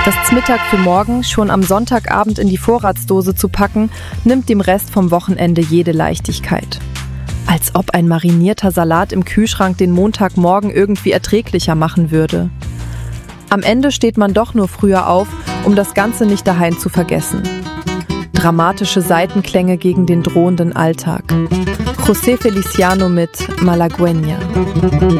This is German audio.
Das Zmittag für morgen schon am Sonntagabend in die Vorratsdose zu packen, nimmt dem Rest vom Wochenende jede Leichtigkeit. Als ob ein marinierter Salat im Kühlschrank den Montagmorgen irgendwie erträglicher machen würde. Am Ende steht man doch nur früher auf, um das Ganze nicht daheim zu vergessen. Dramatische Seitenklänge gegen den drohenden Alltag. José Feliciano mit Malagueña.